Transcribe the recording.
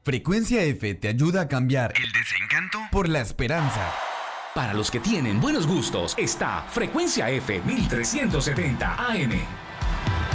Frecuencia F te ayuda a cambiar el desencanto por la esperanza. Para los que tienen buenos gustos, está Frecuencia F 1370 AM.